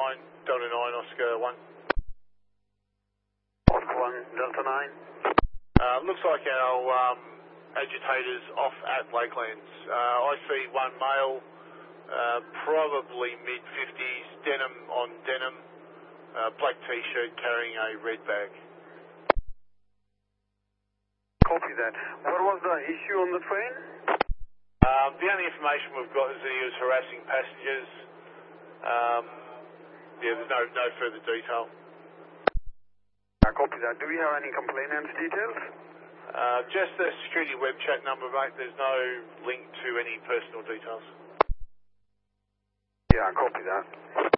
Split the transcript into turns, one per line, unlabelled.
Delta 9, Oscar 1.
Oscar 1, Delta 9.
Looks like our agitator's off at Lakelands. I see one male, probably mid-50s, denim on denim, black t-shirt carrying a red bag.
Copy that. What was the issue on the train?
The only information we've got is that he was harassing passengers. There's no further detail.
Copy that. Do we have any complainant's details?
Just the security web chat number, mate. There's no link to any personal details.
Yeah, copy that.